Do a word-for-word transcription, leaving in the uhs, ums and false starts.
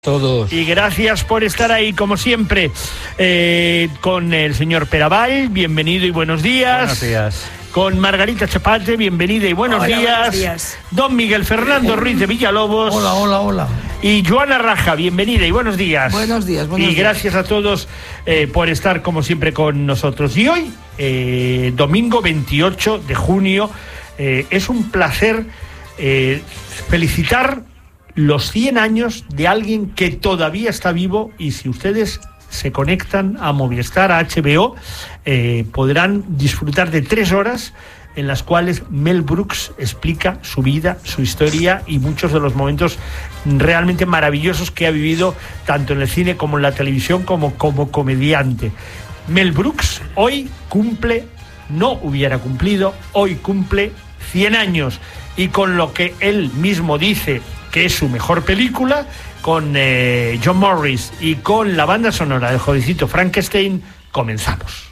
Todos. Y gracias por estar ahí, como siempre, eh, con el señor Peraval, bienvenido y buenos días. Buenos días. Con Margarita Chapate, bienvenida y buenos, hola, días. buenos días. Don Miguel Fernando Ruiz de Villalobos. Hola, hola, hola. Y Joana Raja, bienvenida y buenos días. Buenos días, buenos Y días. gracias a todos eh, por estar, como siempre, con nosotros. Y hoy, eh, domingo veintiocho de junio, eh, es un placer eh, felicitar los cien años de alguien que todavía está vivo, y si ustedes se conectan a Movistar, a H B O, eh, podrán disfrutar de tres horas en las cuales Mel Brooks explica su vida, su historia y muchos de los momentos realmente maravillosos que ha vivido tanto en el cine como en la televisión como como comediante. Mel Brooks hoy cumple, no hubiera cumplido, hoy cumple cien años, y con lo que él mismo dice que es su mejor película, con eh, John Morris y con la banda sonora del jovencito Frankenstein, comenzamos.